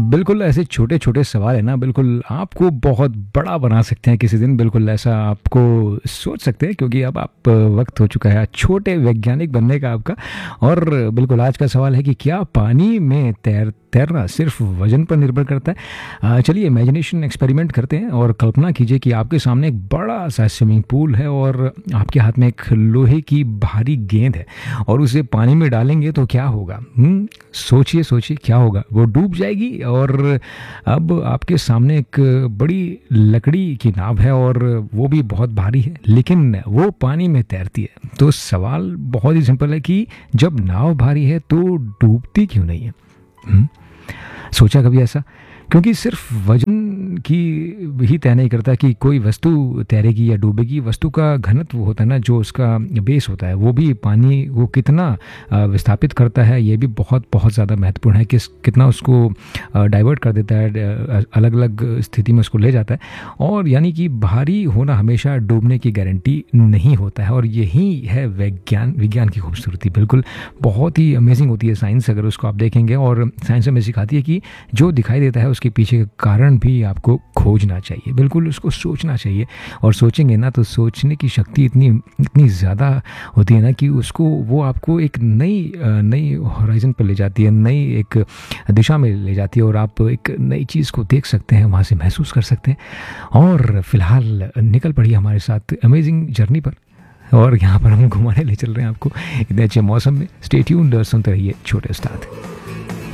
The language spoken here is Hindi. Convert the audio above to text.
बिल्कुल ऐसे छोटे-छोटे सवाल है ना, बिल्कुल आपको बहुत बड़ा बना सकते हैं किसी दिन। बिल्कुल ऐसा आपको सोच सकते हैं, क्योंकि अब आप वक़्त हो चुका है छोटे वैज्ञानिक बनने का आपका। और बिल्कुल आज का सवाल है कि क्या पानी में तैरना सिर्फ़ वज़न पर निर्भर करता है? चलिए इमेजिनेशन एक्सपेरिमेंट करते हैं और कल्पना कीजिए कि आपके सामने एक बड़ा-सा स्विमिंग पूल है और आपके हाथ में एक लोहे की भारी गेंद है और उसे पानी में डालेंगे तो क्या होगा? सोचिए, सोचिए क्या होगा? वो डूब जाएगी। और अब आपके सामने एक बड़ी लकड़ी की नाव है और वो भी बहुत भारी है, लेकिन वो पानी में तैरती है। तो सवाल बहुत ही सिंपल है कि जब नाव भारी है तो डूबती क्यों नहीं है? हुँ? सोचा कभी ऐसा? क्योंकि सिर्फ वजन की ही तय नहीं करता कि कोई वस्तु तैरेगी या डूबेगी। वस्तु का घनत्व होता है ना, जो उसका बेस होता है, वो भी पानी को कितना विस्थापित करता है, ये भी बहुत बहुत ज़्यादा महत्वपूर्ण है। कितना उसको डाइवर्ट कर देता है, अलग अलग स्थिति में उसको ले जाता है। और यानी कि भारी होना हमेशा डूबने की गारंटी नहीं होता है। और यही है विज्ञान की खूबसूरती। बिल्कुल बहुत ही अमेजिंग होती है साइंस, अगर उसको आप देखेंगे। और साइंस हमें सिखाती है कि जो दिखाई देता है उसके पीछे का कारण भी आपको खोजना चाहिए। बिल्कुल उसको सोचना चाहिए, और सोचेंगे ना तो सोचने की शक्ति इतनी इतनी ज़्यादा होती है ना कि उसको वो आपको एक नई हॉराइजन पर ले जाती है, नई एक दिशा में ले जाती है, और आप एक नई चीज़ को देख सकते हैं, वहाँ से महसूस कर सकते हैं। और फिलहाल निकल पड़ी हमारे साथ अमेजिंग जर्नी पर, और यहाँ पर हम घुमाने ले चल रहे हैं आपको इतने अच्छे मौसम में। स्टे ट्यून्ड और सुनते रहिए छोटे उस्ताद।